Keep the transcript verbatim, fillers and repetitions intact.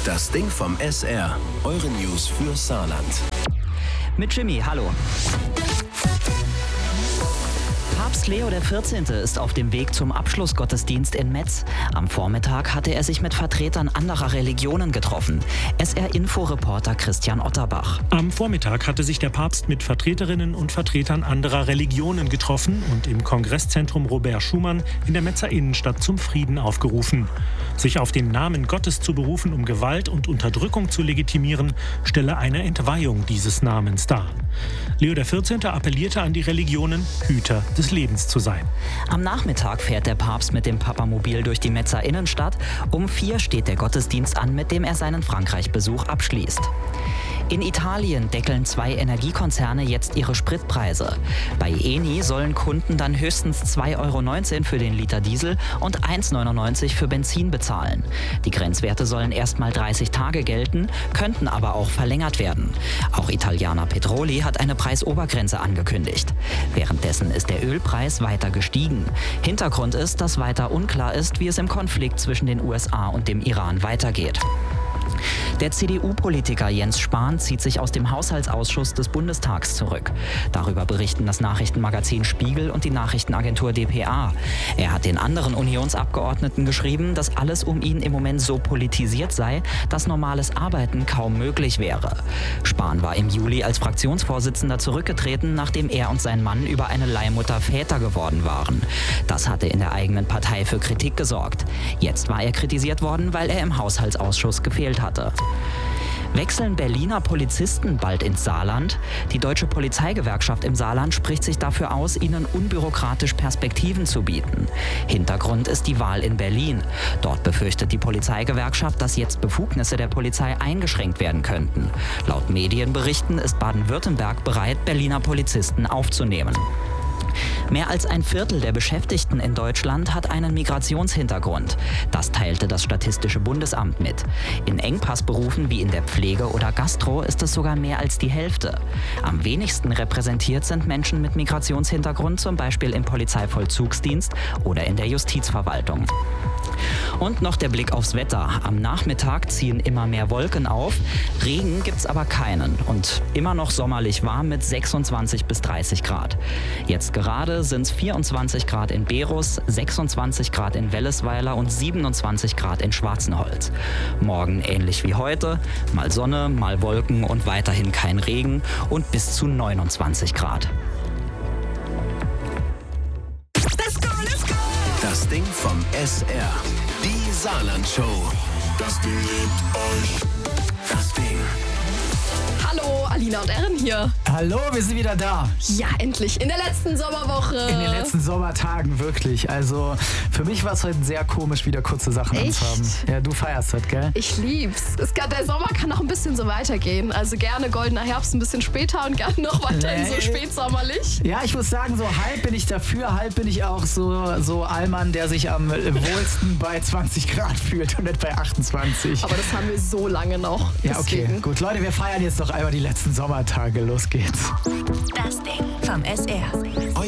Das Ding vom S R. Eure News für Saarland. Mit Jimmy, hallo. Papst Leo der vierzehnte. ist auf dem Weg zum Abschlussgottesdienst in Metz. Am Vormittag hatte er sich mit Vertretern anderer Religionen getroffen. S R-Info-Reporter Christian Otterbach. Am Vormittag hatte sich der Papst mit Vertreterinnen und Vertretern anderer Religionen getroffen und im Kongresszentrum Robert Schumann in der Metzer Innenstadt zum Frieden aufgerufen. Sich auf den Namen Gottes zu berufen, um Gewalt und Unterdrückung zu legitimieren, stelle eine Entweihung dieses Namens dar. Leo der vierzehnte. appellierte an die Religionen, Hüter des Lebens zu sein. Am Nachmittag fährt der Papst mit dem Papamobil durch die Metzer Innenstadt. Um vier steht der Gottesdienst an, mit dem er seinen Frankreich-Besuch abschließt. In Italien deckeln zwei Energiekonzerne jetzt ihre Spritpreise. Bei Eni sollen Kunden dann höchstens zwei Euro neunzehn für den Liter Diesel und eins Euro neunundneunzig für Benzin bezahlen. Die Grenzwerte sollen erstmal dreißig Tage gelten, könnten aber auch verlängert werden. Auch Italiana Petroli hat eine Preisobergrenze angekündigt. Währenddessen ist der Ölpreis weiter gestiegen. Hintergrund ist, dass weiter unklar ist, wie es im Konflikt zwischen den U S A und dem Iran weitergeht. Der C D U-Politiker Jens Spahn zieht sich aus dem Haushaltsausschuss des Bundestags zurück. Darüber berichten das Nachrichtenmagazin Spiegel und die Nachrichtenagentur d p a. Er hat den anderen Unionsabgeordneten geschrieben, dass alles um ihn im Moment so politisiert sei, dass normales Arbeiten kaum möglich wäre. Spahn war im Juli als Fraktionsvorsitzender zurückgetreten, nachdem er und sein Mann über eine Leihmutter Väter geworden waren. Das hatte in der eigenen Partei für Kritik gesorgt. Jetzt war er kritisiert worden, weil er im Haushaltsausschuss gefehlt hatte. Wechseln Berliner Polizisten bald ins Saarland? Die Deutsche Polizeigewerkschaft im Saarland spricht sich dafür aus, ihnen unbürokratisch Perspektiven zu bieten. Hintergrund ist die Wahl in Berlin. Dort befürchtet die Polizeigewerkschaft, dass jetzt Befugnisse der Polizei eingeschränkt werden könnten. Laut Medienberichten ist Baden-Württemberg bereit, Berliner Polizisten aufzunehmen. Mehr als ein Viertel der Beschäftigten in Deutschland hat einen Migrationshintergrund. Das teilte das Statistische Bundesamt mit. In Engpassberufen wie in der Pflege oder Gastro ist es sogar mehr als die Hälfte. Am wenigsten repräsentiert sind Menschen mit Migrationshintergrund, zum Beispiel im Polizeivollzugsdienst oder in der Justizverwaltung. Und noch der Blick aufs Wetter. Am Nachmittag ziehen immer mehr Wolken auf. Regen gibt's aber keinen und immer noch sommerlich warm mit sechsundzwanzig bis dreißig Grad. Jetzt gerade sind es vierundzwanzig Grad in Berus, sechsundzwanzig Grad in Wellesweiler und siebenundzwanzig Grad in Schwarzenholz. Morgen ähnlich wie heute, mal Sonne, mal Wolken und weiterhin kein Regen und bis zu neunundzwanzig Grad. Let's go, let's go! Das Ding vom S R. Die Saarland-Show. Das Ding liebt euch. Das Ding. Hallo, Alina und Erin hier. Hallo, wir sind wieder da. Ja, endlich. In der letzten Sommerwoche. In den letzten Sommertagen, wirklich. Also für mich war es heute sehr komisch, wieder kurze Sachen Echt? anzuhaben. Ja, du feierst das, gell? Ich lieb's. Es kann, der Sommer kann noch ein bisschen so weitergehen. Also gerne goldener Herbst ein bisschen später und gerne noch weiterhin Nee. so spätsommerlich. Ja, ich muss sagen, so halb bin ich dafür, halb bin ich auch so, so Allmann, der sich am wohlsten bei zwanzig Grad fühlt und nicht bei achtundzwanzig. Aber das haben wir so lange noch. Ja, okay, Deswegen. gut. Leute, wir feiern jetzt noch einmal die letzten Sommertage. Los geht's. Das Ding vom S R.